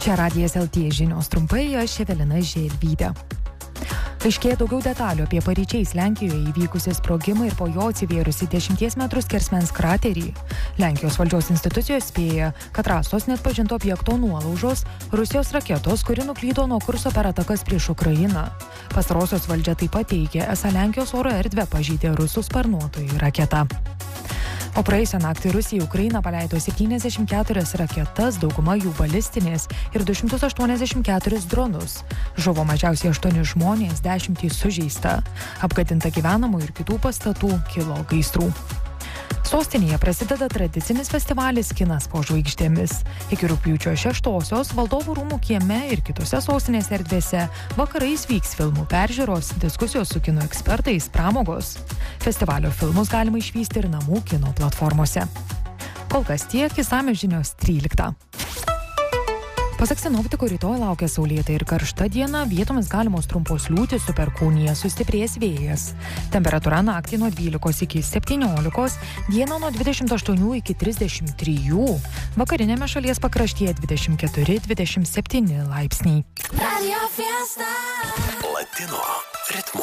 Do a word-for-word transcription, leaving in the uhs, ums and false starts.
Čia Radijas L T žinios trumpai, aš Evelina Želvytė. Aiškėja daugiau detalių apie paryčiais Lenkijoje įvykusį sprogimą ir po jo atsivėrusi dešimties metrų skersmens kraterį. Lenkijos valdžios institucijos spėja, kad rastos neatpažinto objekto nuolaužos Rusijos raketos, kuri nuklydo nuo kurso per atakas prieš Ukrainą. Pastarosios valdžia taip pat teigia, esą Lenkijos oro erdvę pažeidė rusų sparnuotojų raketa. O praėjusią naktį Rusija į Ukrainą paleido septyniasdešimt keturias raketas, dauguma jų balistinės, ir du šimtus aštuoniasdešimt keturis dronus. Žuvo mažiausiai aštuoni žmonės, dešimtys sužeista. Apgadinta gyvenamų ir kitų pastatų, kilo gaisrų. Sostinėje prasideda tradicinis festivalis Kinas po žvaigždėmis. Iki rugpjūčio šeštosios Valdovų rūmų kieme ir kitose sostinės erdvėse vakarais vyks filmų peržiūros, diskusijos su kino ekspertais, pramogos. Festivalio filmus galima išvysti ir namų kino platformose. Kol kas tiek, išsamios žinios tryliktą. Pasak sinoptikų, rytoj laukia saulėta ir karšta diena, vietomis galimos trumpos liūtys, su perkūnija sustiprės vėjas. Temperatūra naktį nuo dvylikos iki septyniolikos, dieną nuo dvidešimt aštuonių iki trisdešimt trijų, vakarinėme šalies pakraštyje dvidešimt keturi dvidešimt septyni laipsniai. Latino ritmu.